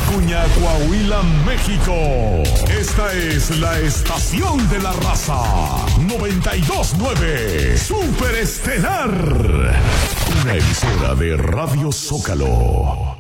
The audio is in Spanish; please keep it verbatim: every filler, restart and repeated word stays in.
Acuña, Coahuila, México. Esta es la estación de la raza. noventa y dos punto nueve Super Estelar. Una emisora de Radio Zócalo.